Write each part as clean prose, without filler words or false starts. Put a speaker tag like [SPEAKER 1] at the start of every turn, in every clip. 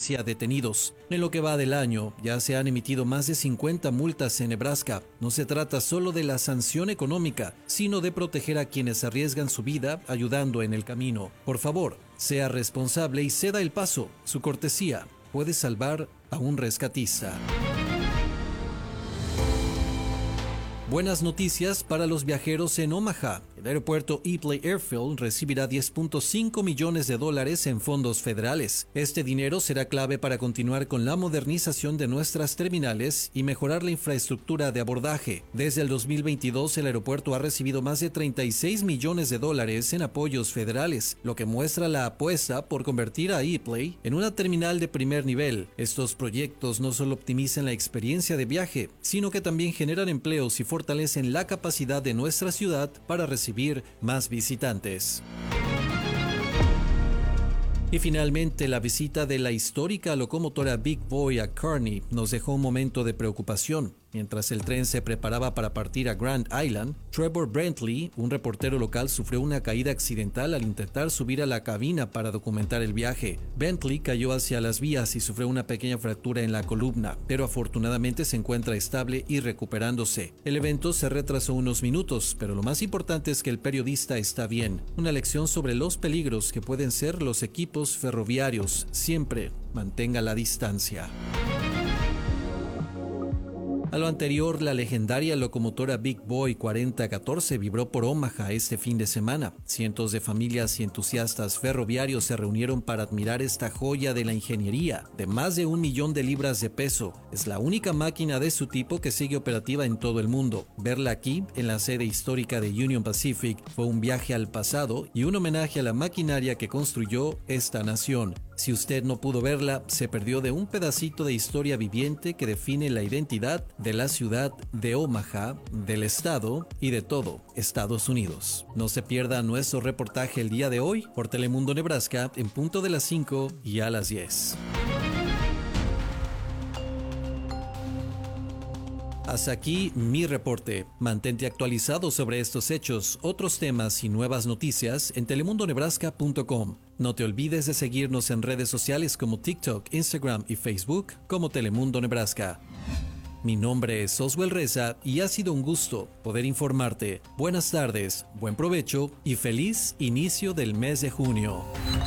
[SPEAKER 1] policía detenidos. En lo que va del año, ya se han emitido más de 50 multas en Nebraska. No se trata solo de la sanción económica, sino de proteger a quienes arriesgan su vida ayudando en el camino. Por favor, sea responsable y ceda el paso. Su cortesía puede salvar a un rescatista. Buenas noticias para los viajeros en Omaha. El aeropuerto Epley Airfield recibirá $10.5 millones en fondos federales. Este dinero será clave para continuar con la modernización de nuestras terminales y mejorar la infraestructura de abordaje. Desde el 2022, el aeropuerto ha recibido más de $36 millones en apoyos federales, lo que muestra la apuesta por convertir a Epley en una terminal de primer nivel. Estos proyectos no solo optimizan la experiencia de viaje, sino que también generan empleos y fortalecen la capacidad de nuestra ciudad para recibir más visitantes. Y finalmente, la visita de la histórica locomotora Big Boy a Kearney nos dejó un momento de preocupación. Mientras el tren se preparaba para partir a Grand Island, Trevor Bentley, un reportero local, sufrió una caída accidental al intentar subir a la cabina para documentar el viaje. Bentley cayó hacia las vías y sufrió una pequeña fractura en la columna, pero afortunadamente se encuentra estable y recuperándose. El evento se retrasó unos minutos, pero lo más importante es que el periodista está bien. Una lección sobre los peligros que pueden ser los equipos ferroviarios. Siempre mantenga la distancia. A lo anterior, la legendaria locomotora Big Boy 4014 vibró por Omaha este fin de semana. Cientos de familias y entusiastas ferroviarios se reunieron para admirar esta joya de la ingeniería, de más de 1 millón de libras de peso. Es la única máquina de su tipo que sigue operativa en todo el mundo. Verla aquí, en la sede histórica de Union Pacific, fue un viaje al pasado y un homenaje a la maquinaria que construyó esta nación. Si usted no pudo verla, se perdió de un pedacito de historia viviente que define la identidad de la ciudad de Omaha, del estado y de todo Estados Unidos. No se pierda nuestro reportaje el día de hoy por Telemundo Nebraska en punto de las 5 y a las 10. Hasta aquí mi reporte. Mantente actualizado sobre estos hechos, otros temas y nuevas noticias en telemundonebraska.com. No te olvides de seguirnos en redes sociales como TikTok, Instagram y Facebook como Telemundo Nebraska. Mi nombre es Oswald Reza y ha sido un gusto poder informarte. Buenas tardes, buen provecho y feliz inicio del mes de junio.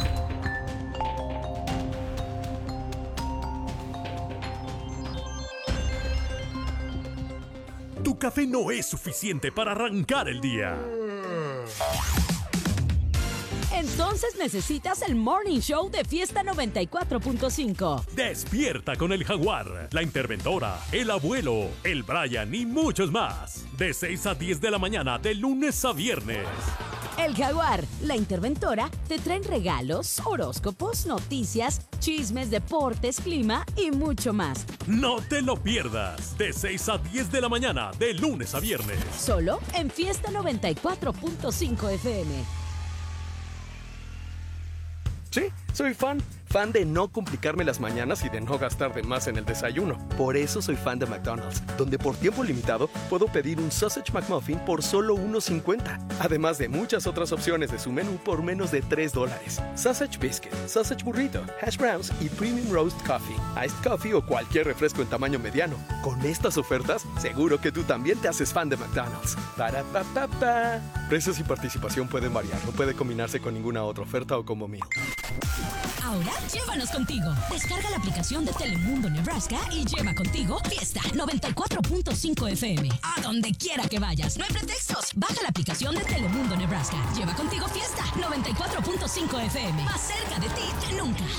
[SPEAKER 2] Tu café no es suficiente para arrancar el día.
[SPEAKER 3] Entonces necesitas el Morning Show de Fiesta 94.5.
[SPEAKER 2] Despierta con el Jaguar, la Interventora, el Abuelo, el Brian y muchos más. De 6 a 10 de la mañana, de lunes a viernes.
[SPEAKER 3] El Jaguar, la Interventora, te traen regalos, horóscopos, noticias, chismes, deportes, clima y mucho más.
[SPEAKER 2] No te lo pierdas. De 6 a 10 de la mañana, de lunes a viernes.
[SPEAKER 3] Solo en Fiesta 94.5 FM.
[SPEAKER 4] Sí, soy fan de no complicarme las mañanas y de no gastar de más en el desayuno. Por eso soy fan de McDonald's, donde por tiempo limitado puedo pedir un Sausage McMuffin por solo $1.50. Además de muchas otras opciones de su menú por menos de $3. Sausage Biscuit, Sausage Burrito, Hash Browns y Premium Roast Coffee, Iced Coffee o cualquier refresco en tamaño mediano. Con estas ofertas, seguro que tú también te haces fan de McDonald's. Para pa pa pa. Precios y participación pueden variar, no puede combinarse con ninguna otra oferta o combo meal.
[SPEAKER 3] Ahora, llévanos contigo. Descarga la aplicación de Telemundo Nebraska y lleva contigo Fiesta 94.5 FM. A donde quiera que vayas. No hay pretextos. Baja la aplicación de Telemundo Nebraska. Lleva contigo Fiesta 94.5 FM. Más cerca de ti que nunca.